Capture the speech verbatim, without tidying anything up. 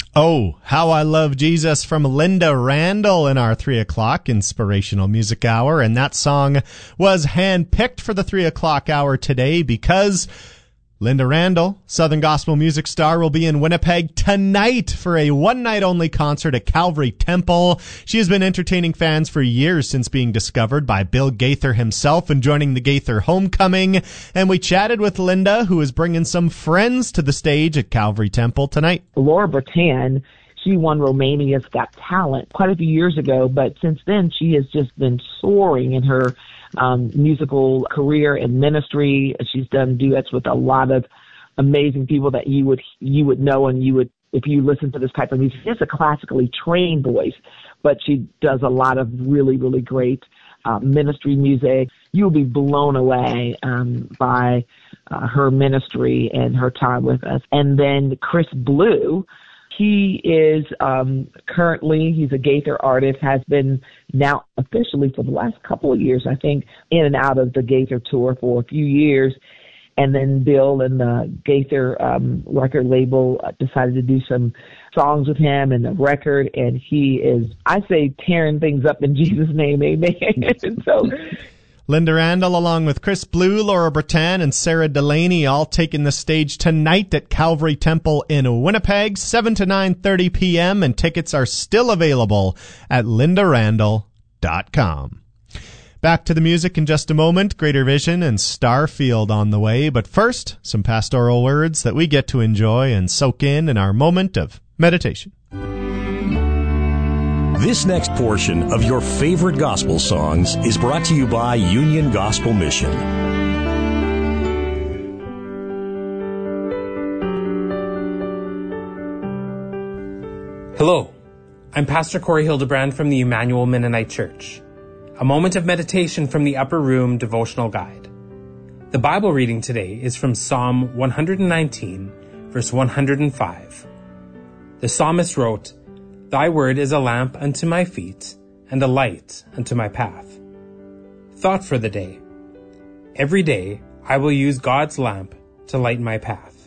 Oh, How I Love Jesus from Linda Randall in our three o'clock Inspirational Music Hour. And that song was handpicked for the three o'clock hour today because Linda Randall, Southern Gospel music star, will be in Winnipeg tonight for a one-night-only concert at Calvary Temple. She has been entertaining fans for years since being discovered by Bill Gaither himself and joining the Gaither Homecoming. And we chatted with Linda, who is bringing some friends to the stage at Calvary Temple tonight. Laura Bertan, she won Romania's Got Talent quite a few years ago, but since then she has just been soaring in her Um, musical career and ministry. She's done duets with a lot of amazing people that you would you would know, and you would, if you listen to this type of music. It's a classically trained voice, but she does a lot of really, really great uh, ministry music. You'll be blown away um, by uh, her ministry and her time with us. And then Chris Blue, he is um, currently, he's a Gaither artist, has been now officially for the last couple of years, I think, in and out of the Gaither tour for a few years. And then Bill and the Gaither um, record label uh, decided to do some songs with him and the record. And he is, I say, tearing things up in Jesus' name, amen. And so Linda Randall, along with Chris Blue, Laura Bertan, and Sarah Delaney, all taking the stage tonight at Calvary Temple in Winnipeg, seven to nine thirty p.m., and tickets are still available at linda randall dot com. Back to the music in just a moment. Greater Vision and Starfield on the way, but first, some pastoral words that we get to enjoy and soak in in our moment of meditation. This next portion of your favorite gospel songs is brought to you by Union Gospel Mission. Hello, I'm Pastor Corey Hildebrand from the Emmanuel Mennonite Church. A moment of meditation from the Upper Room Devotional Guide. The Bible reading today is from Psalm one nineteen, verse one hundred five. The psalmist wrote, "Thy word is a lamp unto my feet, and a light unto my path." Thought for the day. Every day, I will use God's lamp to light my path.